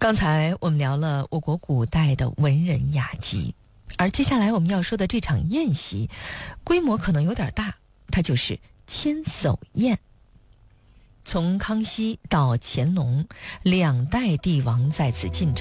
刚才我们聊了我国古代的文人雅集，而接下来我们要说的这场宴席规模可能有点大，它就是千叟宴。从康熙到乾隆，2代帝王在此进